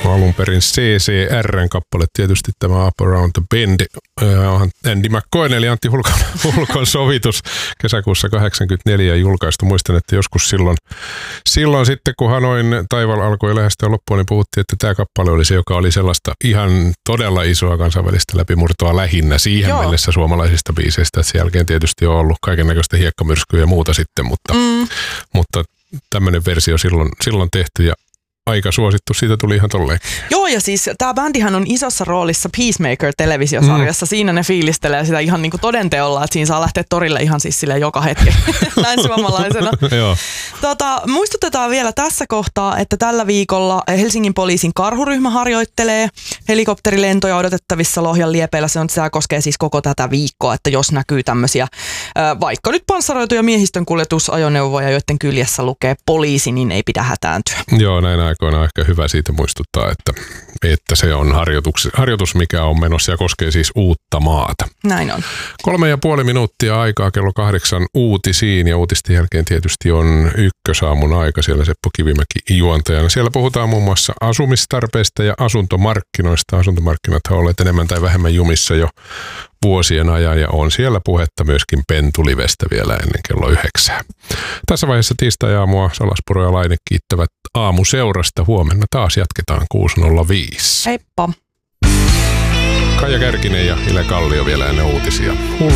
alun perin CCR:n kappale, tietysti tämä Up Around the Bend, Andy McCoyn eli Antti Hulkon sovitus kesäkuussa 1984 julkaistu. Muistan, että joskus silloin sitten, kun Hanoin taival alkoi lähestyä loppuun, niin puhuttiin, että tämä kappale oli se, joka oli sellaista ihan todella isoa kansainvälistä läpimurtoa lähinnä siihen mennessä suomalaisista biiseistä. Sen jälkeen tietysti on ollut kaikennäköistä hiekkamyrskyä ja muuta sitten, mutta tämmöinen versio silloin tehty ja aika suosittu, siitä tuli ihan tolleen. Joo, ja siis tämä bändihän on isossa roolissa Peacemaker-televisiosarjassa. Siinä ne fiilistelee sitä ihan niin kuin todenteolla, että siinä saa lähteä torille ihan siis silleen joka hetki näin suomalaisena. Muistutetaan vielä tässä kohtaa, että tällä viikolla Helsingin poliisin karhuryhmä harjoittelee helikopterilentoja odotettavissa Lohjan liepeillä. Se koskee siis koko tätä viikkoa, että jos näkyy tämmöisiä vaikka nyt panssaroituja miehistön kuljetusajoneuvoja, joiden kyljessä lukee poliisi, niin ei pidä hätääntyä. Joo, näin aikoina on ehkä hyvä siitä muistuttaa, että se on harjoitus, mikä on menossa ja koskee siis uutta maata. Näin on. 3,5 minuuttia aikaa kello 8 uutisiin ja uutisten jälkeen tietysti on ykkösaamun aika siellä Seppo Kivimäki juontajana. Siellä puhutaan muun muassa asumistarpeista ja asuntomarkkinoista. Asuntomarkkinat ovat olleet enemmän tai vähemmän jumissa jo vuosien ajan ja on siellä puhetta myöskin Pentulivestä vielä ennen kello 9. Tässä vaiheessa tiistai-aamua Salaspuro ja Laine kiittävät aamuseurasta. Huomenna taas jatketaan 6.05. Heippa! Kaija Kärkinen ja Ile Kallio vielä ennen uutisia.